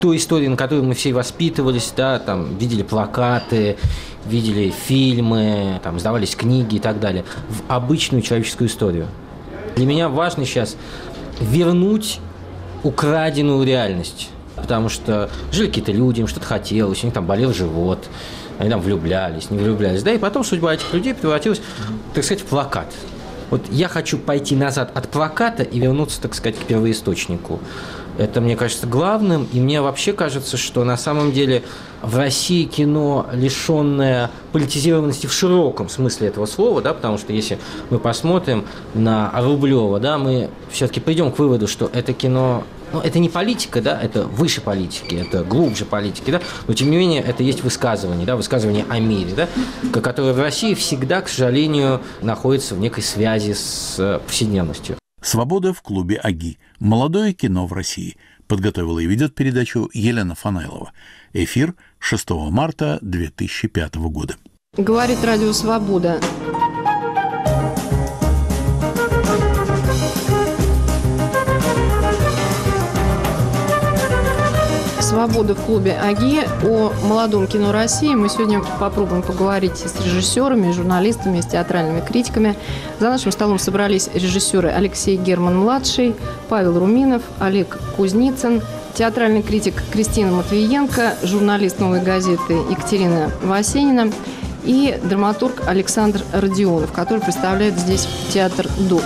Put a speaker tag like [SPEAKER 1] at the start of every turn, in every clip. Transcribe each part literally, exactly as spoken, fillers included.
[SPEAKER 1] Ту историю, на которой мы все воспитывались, да, там, видели плакаты, видели фильмы, там, сдавались книги и так далее, в обычную человеческую историю. Для меня важно сейчас вернуть украденную реальность, потому что жили какие-то люди, им что-то хотелось, у них там болел живот, они там влюблялись, не влюблялись, да, и потом судьба этих людей превратилась, так сказать, в плакат. Вот я хочу пойти назад от плаката и вернуться, так сказать, к первоисточнику. Это, мне кажется, главным, и мне вообще кажется, что на самом деле в России кино, лишенное политизированности в широком смысле этого слова, да, потому что если мы посмотрим на Рублева, да, мы все-таки придем к выводу, что это кино, ну, это не политика, да, это выше политики, это глубже политики, да, но тем не менее это есть высказывание, да, высказывание о мире, да, которое в России всегда, к сожалению, находится в некой связи с повседневностью.
[SPEAKER 2] «Свобода в клубе АГИ. Молодое кино в России». Подготовила и ведет передачу Елена Фанайлова. Эфир шестого марта две тысячи пятого года.
[SPEAKER 3] Говорит радио «Свобода». «Свобода» в клубе АГИ. О молодом кино России мы сегодня попробуем поговорить с режиссерами, журналистами, с театральными критиками. За нашим столом собрались режиссеры Алексей Герман-младший, Павел Руминов, Олег Кузницын, театральный критик Кристина Матвиенко, журналист «Новой газеты» Екатерина Васенина и драматург Александр Родионов, который представляет здесь театр ДОК.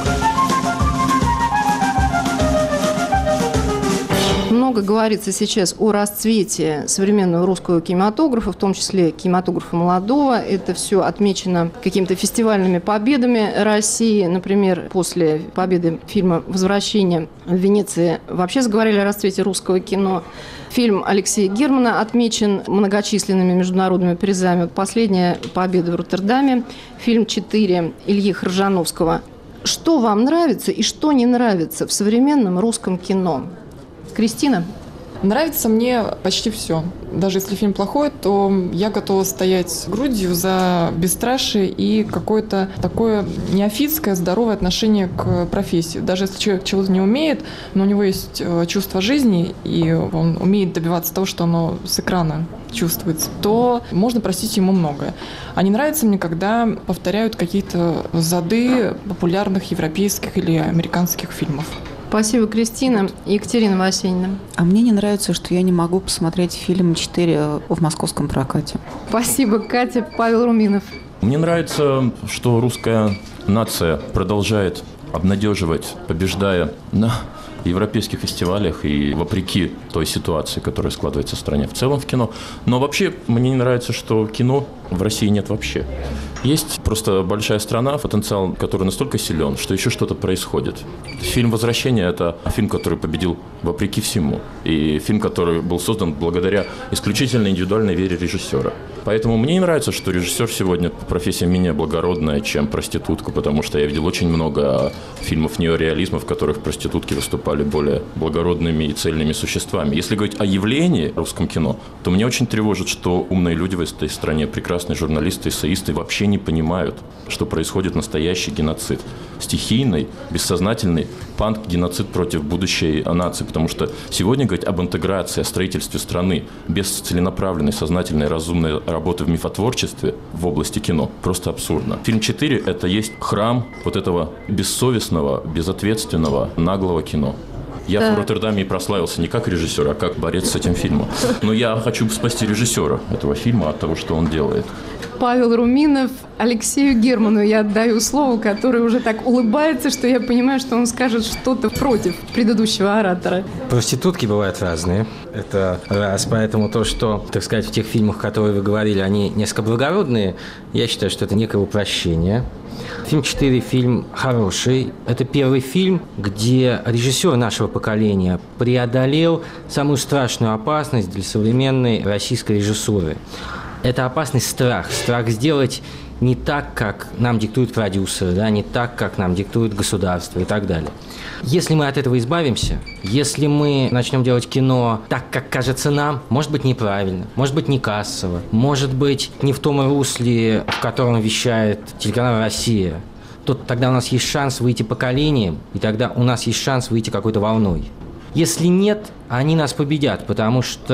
[SPEAKER 3] Много говорится сейчас о расцвете современного русского кинематографа, в том числе кинематографа молодого. Это все отмечено какими-то фестивальными победами России. Например, после победы фильма «Возвращение» в Венеции вообще заговорили о расцвете русского кино. Фильм Алексея Германа отмечен многочисленными международными призами. Последняя победа в Роттердаме. Фильм «четыре» Ильи Хржановского. Что вам нравится и что не нравится в современном русском кино? Кристина?
[SPEAKER 4] Нравится мне почти все. Даже если фильм плохой, то я готова стоять грудью за бесстрашие и какое-то такое неофитское, здоровое отношение к профессии. Даже если человек чего-то не умеет, но у него есть чувство жизни, и он умеет добиваться того, что оно с экрана чувствуется, то можно простить ему многое. А не нравится мне, когда повторяют какие-то зады популярных европейских или американских фильмов.
[SPEAKER 3] Спасибо, Кристина. Екатерина Васенина.
[SPEAKER 5] А мне не нравится, что я не могу посмотреть фильм «четыре» в московском прокате.
[SPEAKER 3] Спасибо, Катя. Павел Руминов.
[SPEAKER 6] Мне нравится, что русская нация продолжает обнадеживать, побеждая на европейских фестивалях и вопреки той ситуации, которая складывается в стране в целом в кино. Но вообще мне не нравится, что кино в России нет вообще. Есть просто большая страна, потенциал, который настолько силен, что еще что-то происходит. Фильм «Возвращение» – это фильм, который победил вопреки всему. И фильм, который был создан благодаря исключительно индивидуальной вере режиссера. Поэтому мне не нравится, что режиссер сегодня профессия менее благородная, чем проститутка, потому что я видел очень много фильмов неореализма, в которых проститутки выступали более благородными и цельными существами. Если говорить о явлении в русском кино, то меня очень тревожит, что умные люди в этой стране, прекрасные журналисты, эссеисты, вообще не понимают, что происходит настоящий геноцид. Стихийный, бессознательный панк-геноцид против будущей нации. Потому что сегодня говорить об интеграции, о строительстве страны без целенаправленной, сознательной, разумной работы в мифотворчестве в области кино просто абсурдно. Фильм «четыре» – это есть храм вот этого бессовестного, безответственного, наглого кино. Я да. в Роттердаме и прославился не как режиссер, а как борец с этим фильмом. Но я хочу спасти режиссера этого фильма от того, что он делает.
[SPEAKER 3] Павел Руминов. Алексею Герману я отдаю слово, который уже так улыбается, что я понимаю, что он скажет что-то против предыдущего оратора.
[SPEAKER 1] Проститутки бывают разные. Это раз. Поэтому то, что, так сказать, в тех фильмах, которые вы говорили, они несколько благородные, я считаю, что это некое упрощение. Фильм «четыре» фильм хороший. Это первый фильм, где режиссер нашего поколения преодолел самую страшную опасность для современной российской режиссуры. Это опасность страх. Страх сделать не так, как нам диктуют продюсеры, да, не так, как нам диктует государство и так далее. Если мы от этого избавимся, если мы начнем делать кино так, как кажется нам, может быть, неправильно, может быть, не кассово, может быть, не в том русле, в котором вещает телеканал «Россия», то тогда у нас есть шанс выйти поколением, и тогда у нас есть шанс выйти какой-то волной. Если нет, они нас победят, потому что